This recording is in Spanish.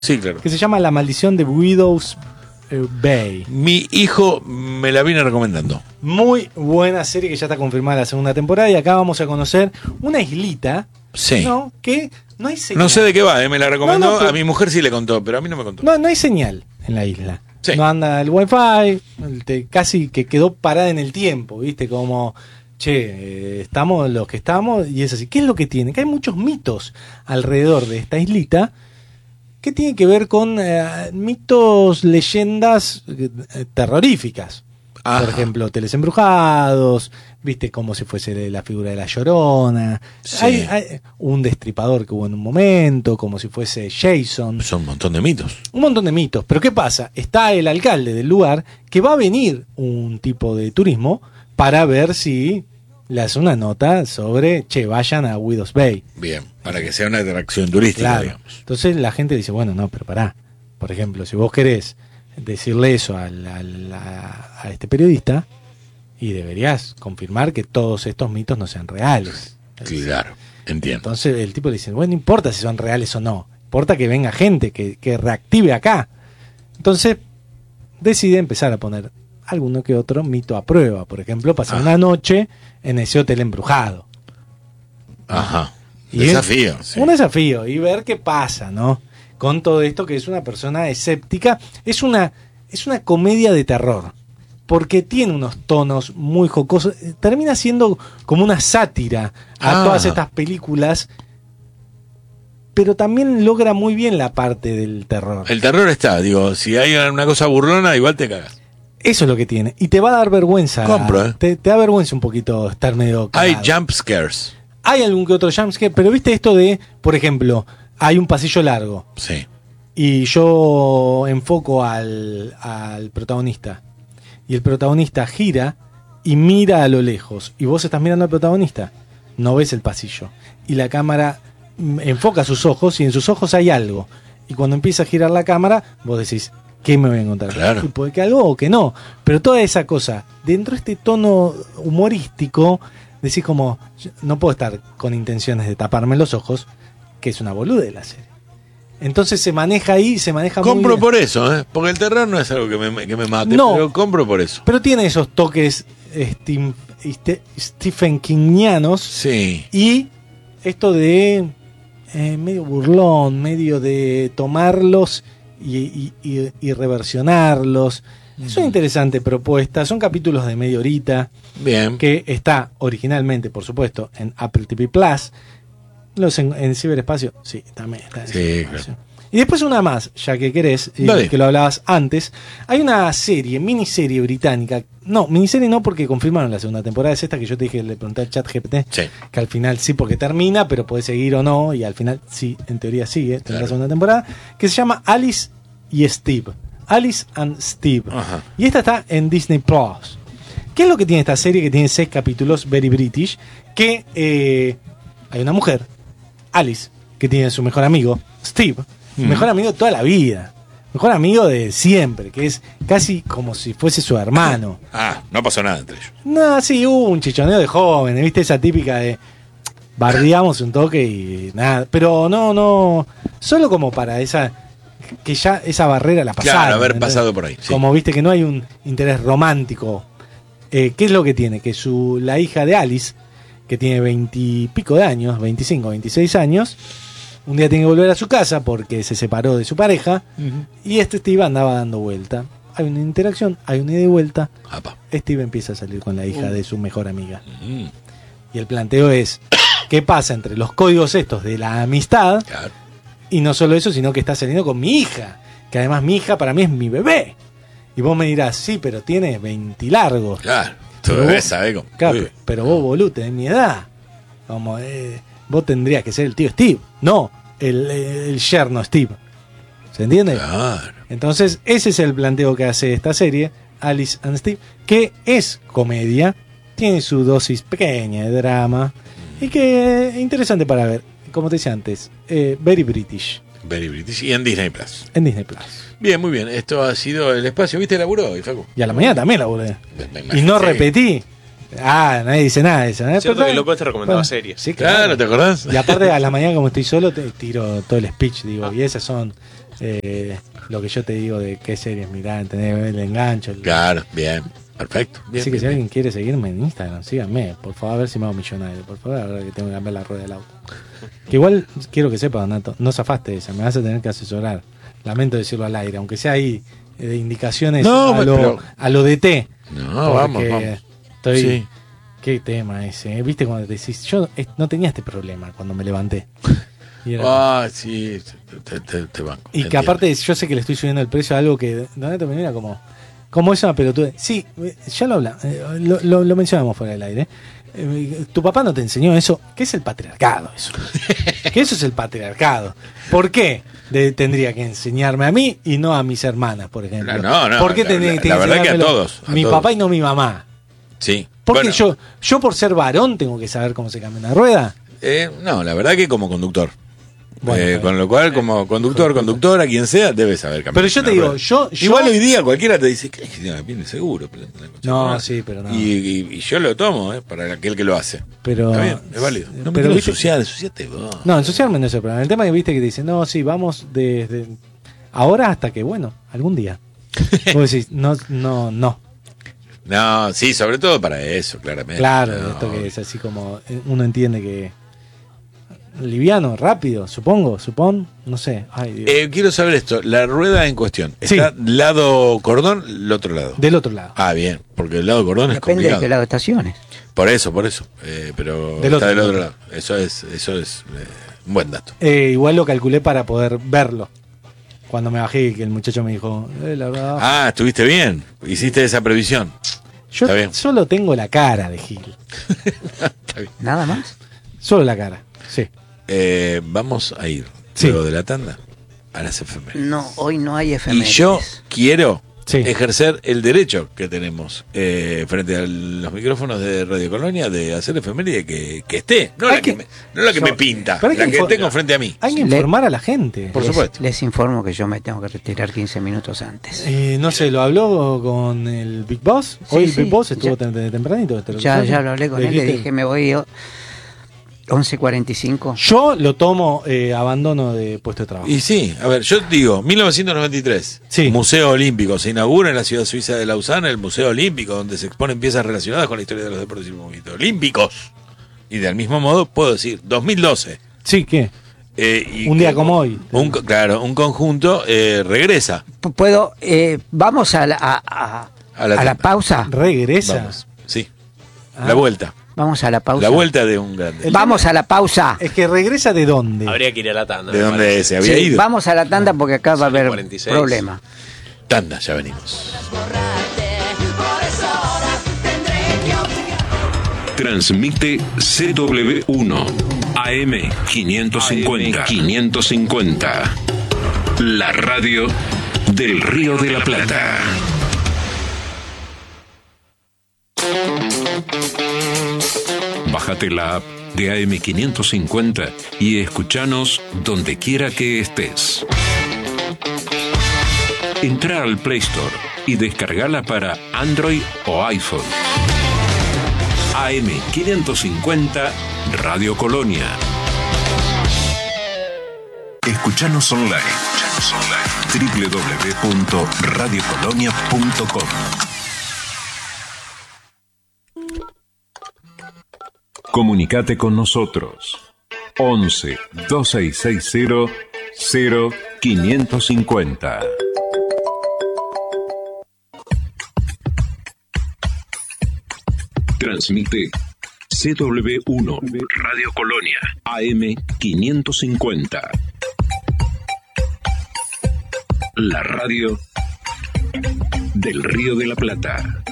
Sí, claro. Que se llama La maldición de Widow's Bay. Mi hijo me la viene recomendando. Muy buena serie que ya está confirmada la segunda temporada. Y acá vamos a conocer una islita. Sí. ¿No? Que no hay señal. No sé de qué va, me la recomendó. No, pero... A mi mujer sí le contó, pero a mí no me contó. No hay señal en la isla. Sí. No anda el wifi. Casi que quedó parada en el tiempo, ¿viste? Como, estamos los que estamos. Y es así. ¿Qué es lo que tiene? Que hay muchos mitos alrededor de esta islita. ¿Qué tiene que ver con mitos, leyendas terroríficas? Ajá. Por ejemplo, hoteles embrujados, viste, como si fuese la figura de la Llorona. Sí. Hay un destripador que hubo en un momento, como si fuese Jason. Son un montón de mitos. Un montón de mitos. Pero ¿qué pasa? Está el alcalde del lugar que va a venir un tipo de turismo para ver si le hace una nota sobre, vayan a Widow's Bay. Bien, para que sea una atracción turística, Claro. digamos. Entonces la gente dice, bueno, no, pero pará. Por ejemplo, si vos querés decirle eso a este periodista, y deberías confirmar que todos estos mitos no sean reales. Claro, entiendo. Entonces el tipo le dice, bueno, no importa si son reales o no, importa que venga gente, que reactive acá. Entonces decide empezar a poner alguno que otro mito a prueba. Por ejemplo, pasar una noche en ese hotel embrujado. Ajá. Y Desafío. Sí. Un desafío, y ver qué pasa, ¿no? Con todo esto, que es una persona escéptica. Es una comedia de terror, porque tiene unos tonos muy jocosos. Termina siendo como una sátira a todas estas películas, pero también logra muy bien la parte del terror. El terror está, digo, si hay una cosa burlona, igual te cagas. Eso es lo que tiene. Y te va a dar vergüenza. Compro, ¿eh? Te da vergüenza un poquito estar medio cagado. Hay jump scares. Hay algún que otro jumpscare, pero viste esto de, por ejemplo, hay un pasillo largo. Sí. Y yo enfoco al protagonista. Y el protagonista gira y mira a lo lejos. Y vos estás mirando al protagonista. No ves el pasillo. Y la cámara enfoca sus ojos y en sus ojos hay algo. Y cuando empieza a girar la cámara, vos decís, ¿qué me voy a encontrar? Claro. Y puede que algo o que no. Pero toda esa cosa, dentro de este tono humorístico, decís como, no puedo estar con intenciones de taparme los ojos, que es una boluda de la serie. Entonces se maneja ahí, se maneja muy Compro bien. por eso, ¿eh? Porque el terror no es algo que me mate, No. pero compro por eso. Pero tiene esos toques Stephen Kingianos. Sí. Y esto de medio burlón, medio de tomarlos y reversionarlos. Es una interesante propuesta. Son capítulos de media horita. Bien. Que está originalmente, por supuesto, en Apple TV Plus. Los en ciberespacio, sí, también está en ciberespacio. Claro. Y después una más, ya que querés, que lo hablabas antes. Hay una serie, miniserie británica. No, miniserie no, porque confirmaron la segunda temporada. Es esta que yo te dije, le pregunté al ChatGPT. Sí. Que al final sí, porque termina, pero puede seguir o no. Y al final sí, en teoría sigue. Está en la segunda temporada. Que se llama Alice y Steve. Alice and Steve. Ajá. Y esta está en Disney Plus. ¿Qué es lo que tiene esta serie? Que tiene 6 capítulos, very British. Que hay una mujer, Alice, que tiene su mejor amigo, Steve. Mejor amigo de toda la vida. Mejor amigo de siempre, que es casi como si fuese su hermano. Ah, no pasó nada entre ellos. No, sí, hubo un chichoneo de jóvenes, ¿viste? Esa típica de bardeamos un toque y nada. Pero no, solo como para que ya esa barrera la pasaron. Claro, haber ¿entendés? pasado por ahí. Sí. Como viste que no hay un interés romántico. ¿Qué es lo que tiene? Que la hija de Alice, que tiene 20 y pico de años, 25, 26 años, un día tiene que volver a su casa porque se separó de su pareja. Y Steve andaba dando vuelta. Hay una interacción, hay una ida y vuelta. Apa. Steve empieza a salir con la hija de su mejor amiga. Y el planteo es, ¿qué pasa entre los códigos estos de la amistad? Claro. Y no solo eso, sino que está saliendo con mi hija. Que además mi hija para mí es mi bebé. Y vos me dirás, sí, pero tiene 20 largos. Claro. Tu Pero bebé vos- sabe cómo. Claro, Uy. pero vos, boludo, tenés mi edad. Como, vos tendrías que ser el tío Steve. No, el yerno Steve. ¿Se entiende? Claro. Entonces, ese es el planteo que hace esta serie, Alice and Steve, que es comedia, tiene su dosis pequeña de drama, y que es interesante para ver. Como te decía antes, very British, Very British. Y en Disney Plus. en Disney Plus. Bien, muy bien. Esto ha sido el espacio. ¿Viste? Laburó hoy, Facu. Y a la mañana también la volé. Me Y no imaginé. repetí. Nadie dice nada de eso. ¿eh? Cierto Pero, que López te recomendaba series. Sí, Claro, ¿te acordás? Y aparte a la mañana como estoy solo te tiro todo el speech, digo, y esas son lo que yo te digo de qué series mirar, tener el engancho. Claro, bien, perfecto. Bien, Así que bien, si alguien quiere seguirme en Instagram, síganme, por favor, a ver si me hago millonario. Por favor, a ver que tengo que cambiar la rueda del auto. Que igual quiero que sepas, Donato, no zafaste esa, me vas a tener que asesorar. Lamento decirlo al aire, aunque sea ahí indicaciones No, a lo de T. No, vamos. Estoy. Sí. Qué tema ese, ¿eh? ¿Viste cuando te decís? Yo no tenía este problema cuando me levanté. Y era- Sí, te banco. Y que aparte yo sé que le estoy subiendo el precio a algo que Donato me mira como es una pelotuda. Sí, ya lo habla, lo mencionamos fuera del aire. Tu papá no te enseñó eso. ¿Qué es el patriarcado? Eso. ¿Qué eso es el patriarcado? ¿Por qué tendría que enseñarme a mí y no a mis hermanas, por ejemplo? No, ¿Por qué tendría que la verdad que a enseñármelo todos. mi papá y no mi mamá? Sí. Porque Bueno, yo por ser varón tengo que saber cómo se cambia una rueda. no, la verdad que como conductor. Bueno, con lo cual, como conductora, quien sea, debe saber cambiar. Pero yo te una digo, rueda. yo Igual hoy día cualquiera te dice, ¿qué viene seguro? No, sí, pero no. Y yo lo tomo, para aquel que lo hace. Pero Está bien, es válido. No me pero quiero viste- ensuciate vos. No, ensuciarme no es el problema. El tema es que viste que te dicen, no, sí, vamos desde ahora hasta que, bueno, algún día. Vos decís, no. No, sí, sobre todo para eso, claramente. Claro, No, esto que es así como uno entiende que liviano, rápido, supón, no sé. Ay, Dios. Quiero saber esto, la rueda en cuestión, Sí. ¿está lado cordón, el otro lado? Del otro lado. Ah, bien, porque el lado cordón es Depende de complicado. qué lado estaciones. Por eso, pero Del está otro del otro lado. lado. Eso es un buen dato. Igual lo calculé para poder verlo. Cuando me bajé, que el muchacho me dijo, la verdad. Ah, estuviste bien, hiciste esa previsión. Yo está bien. solo tengo la cara de Gil. Está bien. Nada más. Solo la cara, sí. Vamos a ir, Sí. luego de la tanda, a las efemérides. No, hoy no hay Y efemérides. yo quiero Sí. ejercer el derecho que tenemos frente a los micrófonos de Radio Colonia de hacer efeméride que esté, no Hay la que, que- no la que me pinta, pero hay la que que infor- tengo frente a mí. Hay que Le- informar a la gente. Por supuesto. Les informo que yo me tengo que retirar 15 minutos antes. No sé, ¿lo habló con el Big Boss? Sí, Hoy el sí, Big Boss estuvo ya. tempranito. Ya lo hablé con él, le dijiste? dije me voy 11:45. Yo lo tomo abandono de puesto de trabajo. Y sí, a ver, yo digo, 1993, Sí. Museo Olímpico, se inaugura en la ciudad suiza de Lausana el Museo Olímpico, donde se exponen piezas relacionadas con la historia de los deportes y movimientos olímpicos. Y del mismo modo, puedo decir, 2012. Sí, ¿qué? Y Un día como hoy. Claro, un conjunto regresa. ¿Puedo? Vamos a la pausa. Regresa. Vamos, sí. Ah. La vuelta. Vamos a la pausa. La vuelta de un grande. Vamos a la pausa. Es que regresa de dónde. Habría que ir a la tanda. ¿De me dónde parece. se había Sí, ido? vamos a la tanda porque acá va a Sale haber 46. problema. Tanda, ya venimos. Transmite CW1 AM 550. La radio del Río de la Plata. Bájate la app de AM 550 y escuchanos donde quiera que estés. Entra al Play Store y descargala para Android o iPhone. AM 550 Radio Colonia. Escuchanos online. www.radiocolonia.com. Comunicate con nosotros. 11 2660 0550. Transmite CW1 Radio Colonia AM 550. La radio del Río de la Plata.